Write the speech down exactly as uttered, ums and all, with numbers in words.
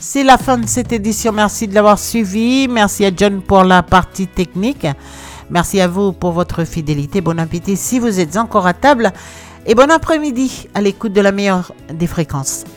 C'est la fin de cette édition. Merci de l'avoir suivi. Merci à John pour la partie technique. Merci à vous pour votre fidélité. Bon appétit si vous êtes encore à table. Et bon après-midi à l'écoute de la meilleure des fréquences.